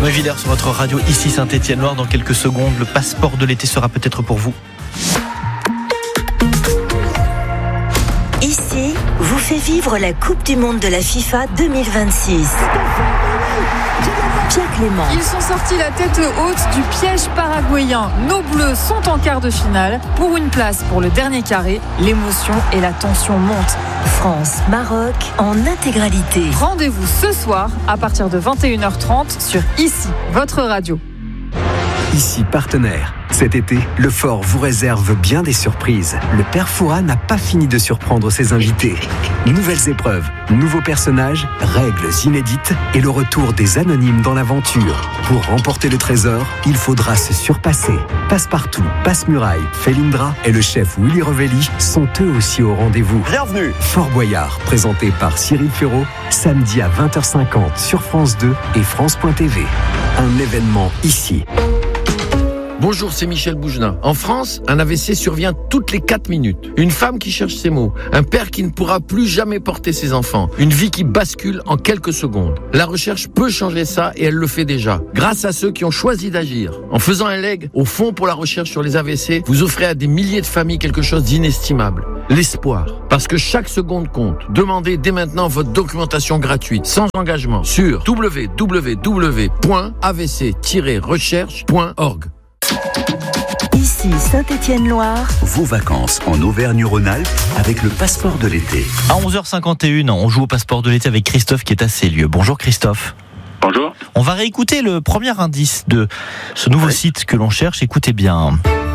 Noé Villers sur votre radio, ici Saint-Étienne-Loire. Dans quelques secondes, le passeport de l'été sera peut-être pour vous. Ici vous fait vivre la Coupe du Monde de la FIFA 2026. Pierre Clément. Ils sont sortis la tête haute du piège paraguayen. Nos Bleus sont en quart de finale. Pour une place pour le dernier carré, l'émotion et la tension montent. France-Maroc en intégralité. Rendez-vous ce soir à partir de 21h30 sur Ici, votre radio. Ici partenaire. Cet été, le Fort vous réserve bien des surprises. Le Père Fouras n'a pas fini de surprendre ses invités. Nouvelles épreuves, nouveaux personnages, règles inédites et le retour des anonymes dans l'aventure. Pour remporter le trésor, il faudra se surpasser. Passepartout, Passe-Muraille, Felindra et le chef Willy Revelli sont eux aussi au rendez-vous. Bienvenue. Fort Boyard, présenté par Cyril Ferraud, samedi à 20h50 sur France 2 et France.tv. Un événement ici. Bonjour, c'est Michel Bougenin. En France, un AVC survient toutes les 4 minutes. Une femme qui cherche ses mots. Un père qui ne pourra plus jamais porter ses enfants. Une vie qui bascule en quelques secondes. La recherche peut changer ça et elle le fait déjà. Grâce à ceux qui ont choisi d'agir. En faisant un leg au Fonds pour la recherche sur les AVC, vous offrez à des milliers de familles quelque chose d'inestimable. L'espoir. Parce que chaque seconde compte. Demandez dès maintenant votre documentation gratuite, sans engagement, sur www.avc-recherche.org. Ici Saint-Étienne-Loire. Vos vacances en Auvergne-Rhône-Alpes avec le passeport de l'été. À 11h51, on joue au passeport de l'été avec Christophe qui est à Célieu. Bonjour Christophe. Bonjour. On va réécouter le premier indice de ce nouveau site que l'on cherche. Écoutez bien.